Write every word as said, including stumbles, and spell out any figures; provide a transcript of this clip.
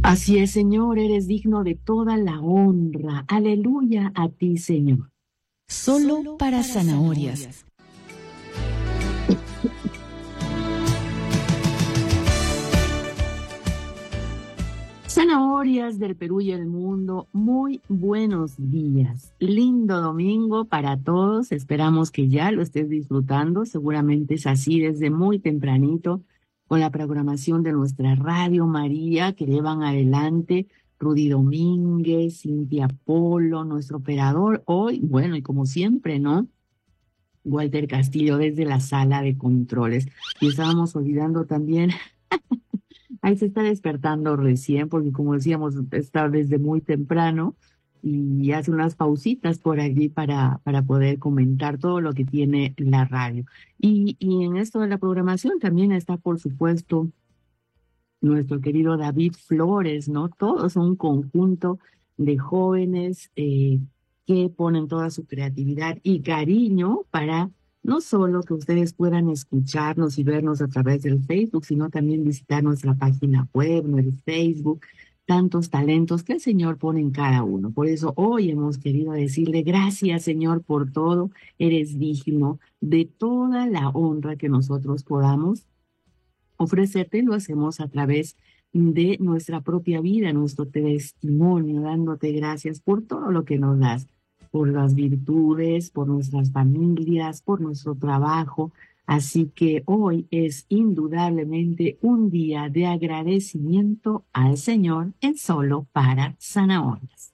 Así es, Señor, eres digno de toda la honra. Aleluya a ti, Señor. Solo para zanahorias. Zanahorias del Perú y el mundo, muy buenos días. Lindo domingo para todos. Esperamos que ya lo estés disfrutando. Seguramente es así desde muy tempranito con la programación de nuestra Radio María que llevan adelante Rudy Domínguez, Cintia Polo, nuestro operador hoy, bueno, y como siempre, ¿no? Walter Castillo desde la sala de controles. Y estábamos olvidando también, ahí se está despertando recién, porque como decíamos, está desde muy temprano y hace unas pausitas por allí para, para poder comentar todo lo que tiene la radio. Y, y en esto de la programación también está, por supuesto, nuestro querido David Flores, ¿no? Todos son un conjunto de jóvenes eh, que ponen toda su creatividad y cariño para no solo que ustedes puedan escucharnos y vernos a través del Facebook, sino también visitar nuestra página web, nuestro Facebook, tantos talentos que el Señor pone en cada uno. Por eso hoy hemos querido decirle gracias, Señor, por todo. Eres digno de toda la honra que nosotros podamos ofrecerte. Lo hacemos a través de nuestra propia vida, nuestro testimonio, dándote gracias por todo lo que nos das, por las virtudes, por nuestras familias, por nuestro trabajo. Así que hoy es indudablemente un día de agradecimiento al Señor en Solo para Zanahorias.